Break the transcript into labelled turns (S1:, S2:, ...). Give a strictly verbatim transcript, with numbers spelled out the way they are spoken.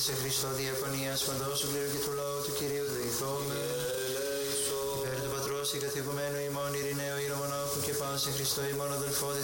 S1: σε Χριστό διακονίας παντός του κλήρου και του λαού του Κυρίου δεηθώμε. Υπέρ του Πατρός και καθηγουμένου ημών ειρηναίου ηρεμονάχου και πάση Χριστό ημών αδελφόδη